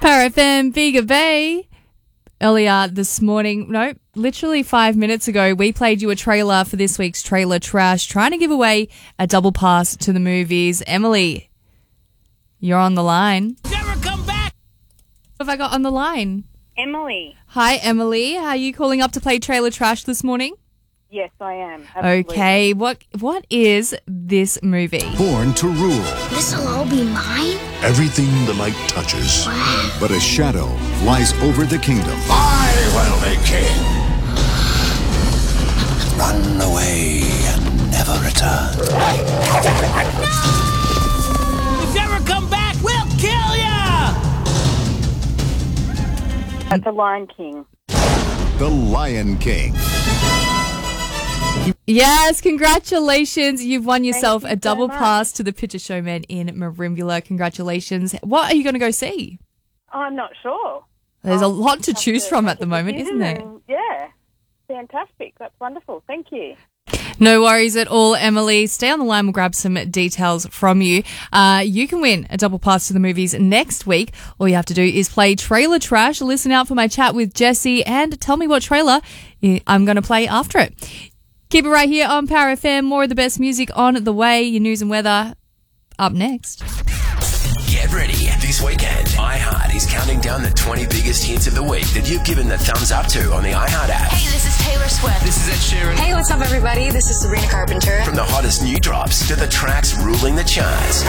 Power FM, Bega Bay. Earlier this morning, literally 5 minutes ago, we played you a trailer for this week's Trailer Trash, trying to give away a double pass to the movies. Emily, you're on the line. Never come back! What have I got on the line? Emily. Hi, Emily. Are you calling up to play Trailer Trash this morning? Yes, I am. Absolutely. Okay, what is this movie? Born to rule. This'll all be mine? Everything the light touches. But a shadow flies over the kingdom. I will be king. Run away and never return. If you ever come back, we'll kill ya! That's The Lion King. The Lion King. Yes, congratulations. You've won yourself Thank you a double so much. pass to the Picture Showman in Merimbula. Congratulations. What are you going to go see? I'm not sure. There's a I'll lot to have choose from make at the a moment, decision isn't there? and- Yeah. Fantastic. That's wonderful. Thank you. No worries at all, Emily. Stay on the line. We'll grab some details from you. You can win a double pass to the movies next week. All you have to do is play Trailer Trash, listen out for my chat with Jesse, and tell me what trailer I'm going to play after it. Keep it right here on Power FM. More of the best music on the way. Your news and weather up next. Get ready. This weekend, iHeart is counting down the 20 biggest hits of the week that you've given the thumbs up to on the iHeart app. Hey, this is Taylor Swift. This is Ed Sheeran. Hey, what's up, everybody? This is Sabrina Carpenter. From the hottest new drops to the tracks ruling the charts.